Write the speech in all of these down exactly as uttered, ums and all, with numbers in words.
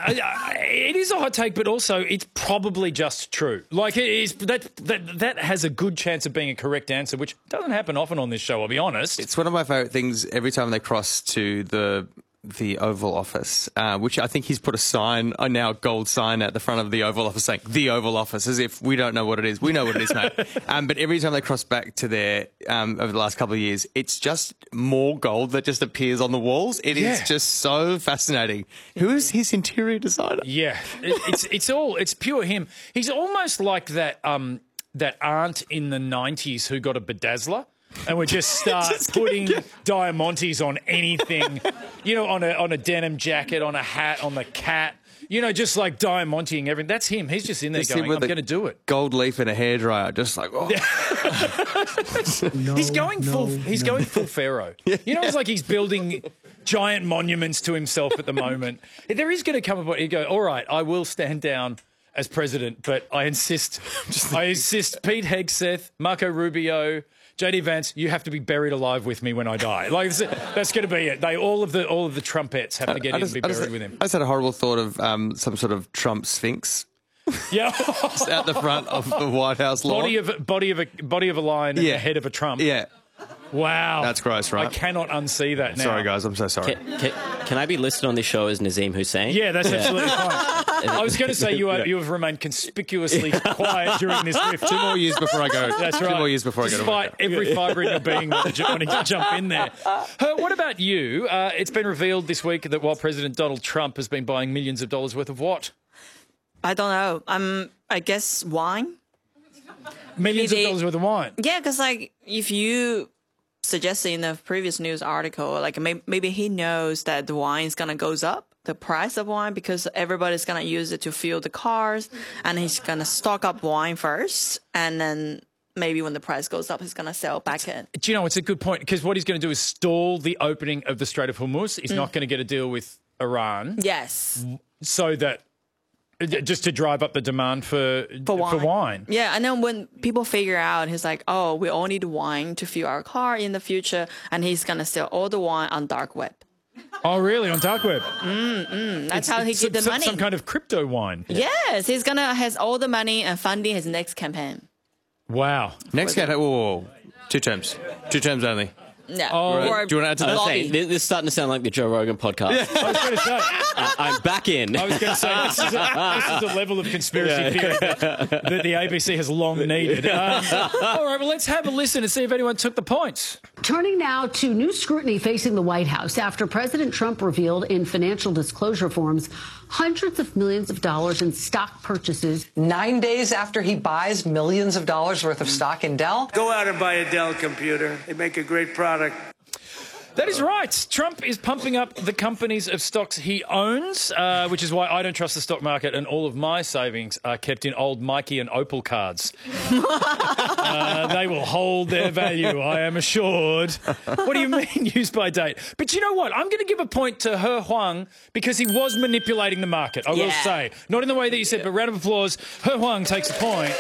it is a hot take, but also it's probably just true. Like it is that that that has a good chance of being a correct answer, which doesn't happen often on this show. I'll be honest. It's one of my favourite things every time they cross to the the Oval Office, uh, which I think he's put a sign, a now gold sign at the front of the Oval Office saying the Oval Office, as if we don't know what it is. We know what it is, mate. Um, but every time they cross back to there um, over the last couple of years, it's just more gold that just appears on the walls. It yeah. is just so fascinating. Who is his interior designer? Yeah, it, it's it's all it's pure him. He's almost like that um, that aunt in the nineties who got a bedazzler. And we just start just putting get... diamantes on anything, you know, on a on a denim jacket, on a hat, on the cat, you know, just like diamanting everything. That's him. He's just in there just going, I'm going to do it. Gold leaf in a hairdryer, just like, oh. no, he's going no, full. He's no. going full Pharaoh. Yeah. You know, it's like he's building giant monuments to himself at the moment. There is going to come a point. You go, all right, I will stand down as president, but I insist. I insist. Pete Hegseth, Marco Rubio. J D Vance, you have to be buried alive with me when I die. Like that's going to be it. They all of the all of the Trumpets have to get I in just, and be buried just, with him. I just had a horrible thought of um, some sort of Trump Sphinx. Yeah, just out the front of the White House lawn. Body of body of a body of a lion and yeah. the head of a Trump. Yeah. Wow. That's gross, right? I cannot unsee that now. Sorry, guys. I'm so sorry. Can, can, can I be listed on this show as Nazim Hussain? Yeah, that's absolutely fine. I was going to say you are, you have remained conspicuously quiet during this rift. Two more years before I go. That's right. Two more years before Despite I go. Despite every fibre in your being wanting to jump in there. Her, what about you? Uh, it's been revealed this week that while President Donald Trump has been buying millions of dollars worth of what? I don't know. Um, I guess wine. Millions Maybe, of dollars worth of wine? Yeah, because like if you... suggested in the previous news article, like maybe, maybe he knows that the wine is gonna goes up, the price of wine, because everybody's gonna use it to fuel the cars, and he's gonna stock up wine first, and then maybe when the price goes up, he's gonna sell back in. Do you know, it's a good point, because what he's going to do is stall the opening of the Strait of Hormuz. He's mm. not going to get a deal with Iran. Yes. So that just to drive up the demand for for wine. for wine. Yeah, and then when people figure out, he's like, oh, we all need wine to fuel our car in the future, and he's going to sell all the wine on dark web. Oh, really? On dark web? Mm, mm. That's it's, how he it's get the some, money. Some kind of crypto wine. Yes, he's going to has all the money and funding his next campaign. Wow. Next campaign, whoa, whoa, whoa. Two terms. Two terms only. Yeah. Oh, or do you want to add to that? Okay, this is starting to sound like the Joe Rogan podcast. Yeah. I was going to say. uh, I'm back in. I was going to say, this is, a, this is a level of conspiracy yeah. theory that, that the A B C has long needed. Um, all right, well, let's have a listen and see if anyone took the points. Turning now to new scrutiny facing the White House after President Trump revealed in financial disclosure forms hundreds of millions of dollars in stock purchases. Nine days after he buys millions of dollars worth of stock in Dell. Go out and buy a Dell computer. They make a great product. That is right. Trump is pumping up the companies of stocks he owns, uh, which is why I don't trust the stock market, and all of my savings are kept in old Mikey and Opal cards. uh, they will hold their value, I am assured. What do you mean, used by date? But you know what? I'm going to give a point to He Huang because he was manipulating the market, I yeah. will say. Not in the way that you said, but round of applause. He Huang takes a point.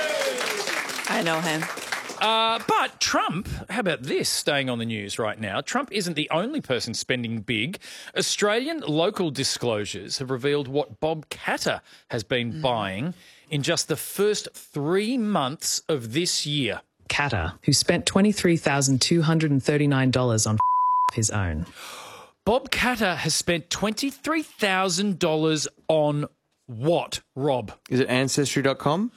I know him. Uh, but Trump, how about this, staying on the news right now? Trump isn't the only person spending big. Australian local disclosures have revealed what Bob Katter has been mm. buying in just the first three months of this year. Katter, who spent twenty-three thousand two hundred thirty-nine dollars on his own. Bob Katter has spent twenty-three thousand dollars on what, Rob? Is it Ancestry dot com?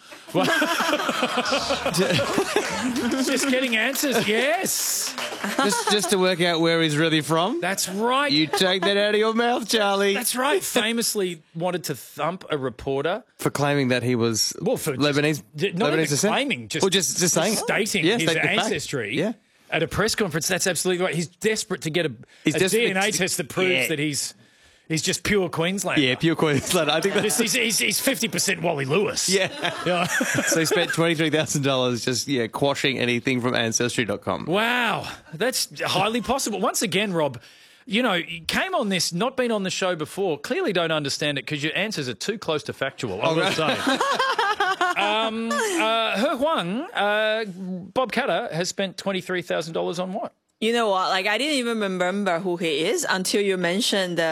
Just getting answers, yes. Just, just to work out where he's really from? That's right. You take that out of your mouth, Charlie. That's right. Famously wanted to thump a reporter. For claiming that he was well, for Lebanese. Just, not Lebanese even descent? claiming, just, or just, just saying. stating yeah, his ancestry. Yeah. At a press conference, that's absolutely right. He's desperate to get a, he's a D N A test that proves yeah. that he's he's just pure Queenslander. Yeah, pure Queenslander. I think that's... He's, he's, he's fifty percent Wally Lewis. Yeah. yeah. So he spent twenty-three thousand dollars just, yeah, quashing anything from Ancestry dot com. Wow. That's highly possible. Once again, Rob, you know, you came on this, not been on the show before, clearly don't understand it because your answers are too close to factual, I will right. say. um, uh, He Huang, uh, Bob Katter, has spent twenty-three thousand dollars on what? You know what? Like, I didn't even remember who he is until you mentioned the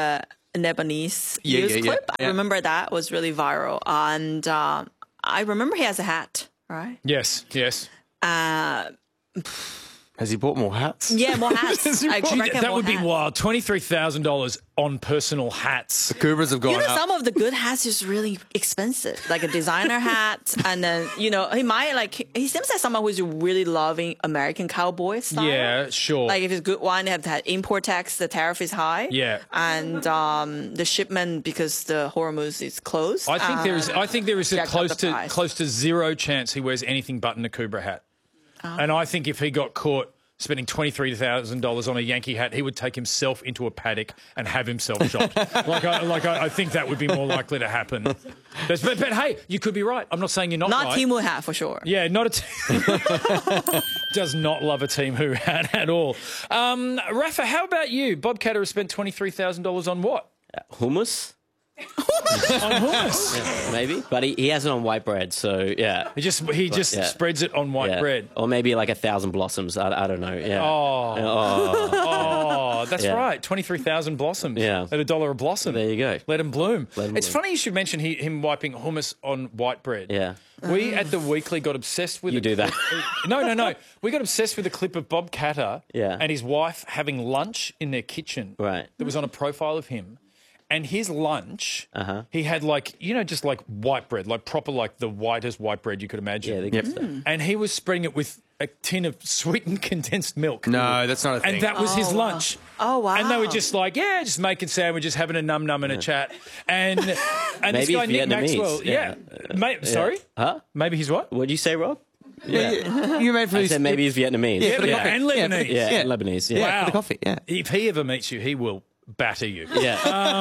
Lebanese Yeah, news yeah, yeah. clip. I Yeah. remember that was really viral. And uh, I remember he has a hat, right? Yes, yes. Uh, Has he bought more hats? yeah, more hats. I Gee, reckon that more would be hats. wild. twenty-three thousand dollars on personal hats. Kubras have gone You know, up. some of the good hats is really expensive, like a designer hat, and then you know he might like. He seems like someone who's really loving American cowboy style. Yeah, sure. Like if it's good one, they have to have import tax. The tariff is high. Yeah. and um, the shipment because the Hormuz is closed. I think there is. I think there is a jack up close the to price. close to zero chance he wears anything but an Akubra hat. Oh. And I think if he got caught spending twenty-three thousand dollars on a Yankee hat, he would take himself into a paddock and have himself shot. like, I, like I, I think that would be more likely to happen. There's- But, but hey, you could be right. I'm not saying you're not, Not right. Temu hat for sure. Yeah, not a team. Does not love a team who hat at all. Um, Rafa, how about you? Bob Catter has spent twenty-three thousand dollars on what? Hummus, On hummus. maybe, but he, he has it on white bread. So yeah, He just he just yeah. spreads it on white yeah. bread. or maybe like a thousand blossoms. I, I don't know. Yeah. Oh, Oh, oh, that's Yeah. right. Twenty-three thousand blossoms. Yeah. At a dollar a blossom. there you go. Let him bloom. Let 'em It's bloom. funny you should mention he, him wiping hummus on white bread. Yeah. We at the Weekly got obsessed with You a do that. clip- No, no, no. We got obsessed with a clip of Bob Catter Yeah. and his wife having lunch in their kitchen. Right. That was on a profile of him. And his lunch, Uh-huh. he had like, you know, just like white bread, like proper, like the whitest white bread you could imagine. Yeah, the good stuff. And he was spreading it with a tin of sweetened condensed milk. No, that's not a thing. And that was his lunch. Oh, wow. And they were just like, yeah, just making sandwiches, having a num num and a chat. And and this Maybe guy Nick Vietnamese, Maxwell, yeah, yeah. Mate, sorry, Huh? maybe he's what? What'd you say, Rob? yeah. You made for I these. said maybe he's Vietnamese. Yeah, for the Yeah, coffee. and Yeah, Lebanese. for- Yeah, Yeah. Lebanese. Yeah. Yeah, for the coffee. Yeah. If he ever meets you, he will batter you. Yeah.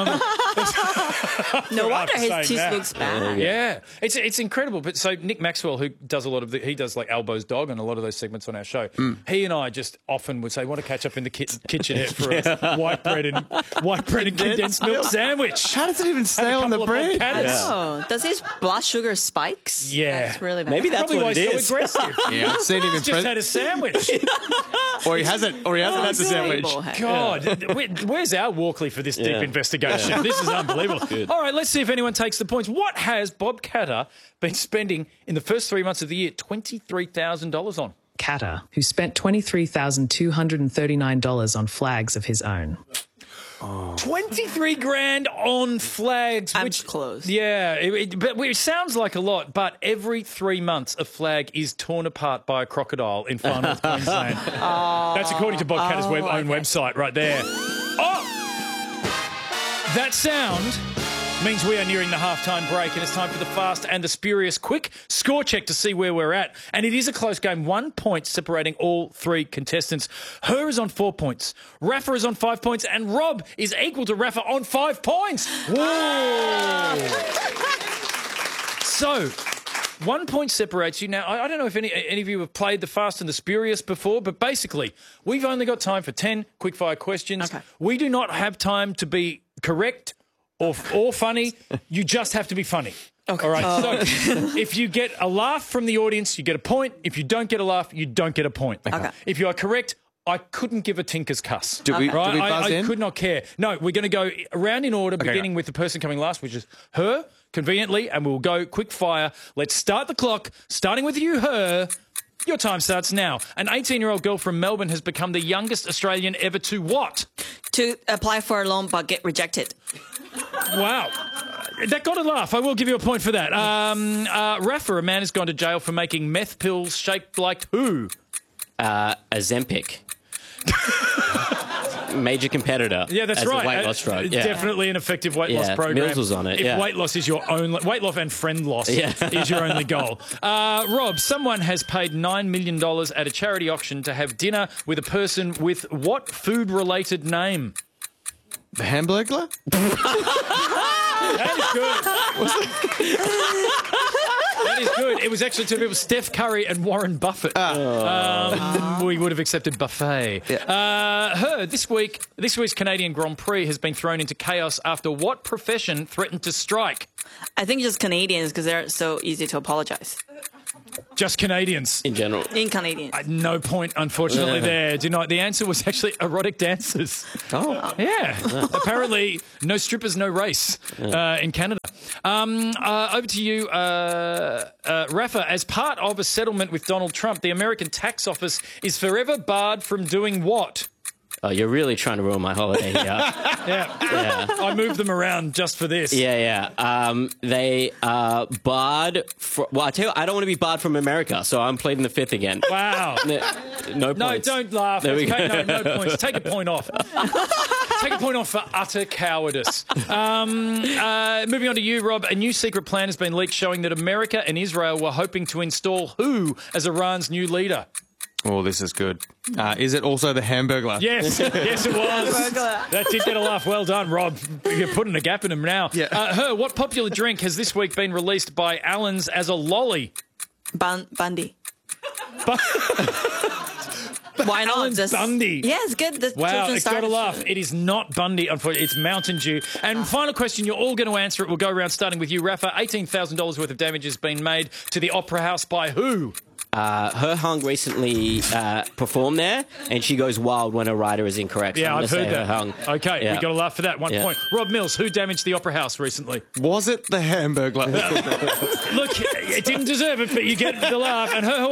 No wonder After his saying teeth that. looks bad. Yeah, it's it's incredible. But so Nick Maxwell, who does a lot of the, he does like Elbows Dog and a lot of those segments on our show. He and I just often would say, "Want to catch up in the ki- kitchenette for a white bread and white bread and condensed milk sandwich?" How does it even stay Have a on the couple of bread? Bob Catters. Oh, does his blood sugar spikes? Yeah. That's really bad. Maybe that's Probably why what it he's is. so aggressive. Yeah, I've seen him in Just had prison. a sandwich. Or he hasn't. Or he hasn't had the sandwich. God, where- where's our Walkley for this deep Yeah. investigation? This is unbelievable. All right, let's see if anyone takes the points. What has Bob Catter been spending in the first three months of the year twenty-three thousand dollars on? Catter, who spent twenty-three thousand two hundred thirty-nine dollars on flags of his own. twenty-three grand on flags. I'm which close. Yeah, it, it, but it sounds like a lot. But every three months, a flag is torn apart by a crocodile in far north Queensland. That's according to Bob Catter's web, own website, right there. Oh, that sound means we are nearing the halftime break, and it's time for the fast and the spurious quick score check to see where we're at. And it is a close game, one point separating all three contestants. Her is on four points, Rafa is on five points, and Rob is equal to Rafa on five points. Whoa! So, one point separates you. Now, I, I don't know if any, any of you have played the Fast and the Spurious before, but basically, we've only got time for ten quickfire questions. Okay. We do not have time to be correct or, or funny. You just have to be funny. Okay. All right. So, if you get a laugh from the audience, you get a point. If you don't get a laugh, you don't get a point. Okay. If you are correct, I couldn't give a tinker's cuss. Do we- do right? we I, buzz I in? could not care. No, we're going to go around in order, beginning go. with the person coming last, which is her, conveniently, and we'll go quick fire. Let's start the clock, starting with you, her. Your time starts now. An eighteen-year-old girl from Melbourne has become the youngest Australian ever to what? To apply for a loan but get rejected. Wow. That got a laugh. I will give you a point for that. Um, uh, Rafa, a man has gone to jail for making meth pills shaped like who? Uh, Ozempic. Major competitor. Yeah, that's as right. A weight Uh, loss drug. it's Yeah. Definitely an effective weight loss Yeah, program. Mills was on it, If yeah. weight loss is your only weight loss and friend loss Yeah. is your only goal. Uh, Rob, someone has paid nine million dollars at a charity auction to have dinner with a person with what food-related name? The Hamburglar? That is good. That is good. It was actually two people, Steph Curry and Warren Buffett. Um, we would have accepted buffet. Uh, her, this week, this week's Canadian Grand Prix has been thrown into chaos after what profession threatened to strike? I think just Canadians because they're so easy to apologize. Just Canadians. In general. In Canadian. No point, unfortunately, there. Do not. The answer was actually erotic dancers. Oh. Yeah. Apparently, no strippers, no race uh, in Canada. Um, uh, over to you, uh, uh, Rafa. As part of a settlement with Donald Trump, the American tax office is forever barred from doing what? Oh, you're really trying to ruin my holiday here. Yeah. Yeah. I moved them around just for this. Yeah, yeah. Um, they are barred. For, well, I tell you, I don't want to be barred from America, so I'm pleading the fifth again. Wow. No, no No, points. don't laugh. There we Okay, go. no, no points. Take a point off. Take a point off for utter cowardice. Um, uh, moving on to you, Rob. A new secret plan has been leaked showing that America and Israel were hoping to install who as Iran's new leader? Oh, this is good. Uh, is it also the Hamburglar? Yes, yes, it was. That did get a laugh. Well done, Rob. You're putting a gap in him now. Yeah. Uh, her, what popular drink has this week been released by Allen's as a lolly? Bun- Bundy. Bu- Why not? Alan Just, Bundy. Yeah, it's good. The Wow, children's it's got to started- laugh. It is not Bundy, unfortunately. It's Mountain Dew. And final question, you're all going to answer it. We'll go around starting with you, Rafa. eighteen thousand dollars worth of damage has been made to the Opera House by who? Uh, her hung recently uh, performed there, and she goes wild when a writer is incorrect. So Yeah, I'm I've gonna heard say that. Her hung. Okay, Yeah. we got to laugh for that. One Yeah. point. Rob Mills, who damaged the Opera House recently? Was it the Hamburglar? Look, it didn't deserve it, but you get the laugh. And her